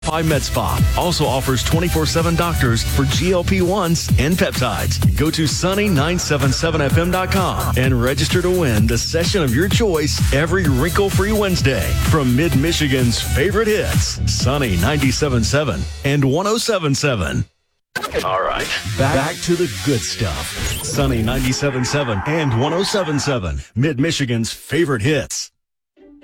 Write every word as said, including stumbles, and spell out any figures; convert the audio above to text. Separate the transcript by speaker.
Speaker 1: Pie Med Spa also offers twenty-four seven doctors for G L P ones and peptides. Go to sunny nine seven seven f m dot com and register to win the session of your choice every wrinkle-free Wednesday from Mid-Michigan's favorite hits, Sunny ninety-seven point seven and one oh seven point seven. All right, back, back to the good stuff. Sunny ninety-seven point seven and one oh seven point seven, Mid-Michigan's favorite hits.